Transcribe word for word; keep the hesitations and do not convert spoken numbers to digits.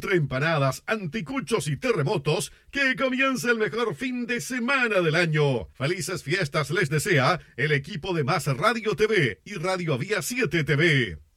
entre empanadas, anticuchos y terremotos, que comience el mejor fin de semana del año. Felices fiestas les desea el equipo de Más Radio T V y Radio Vía siete T V.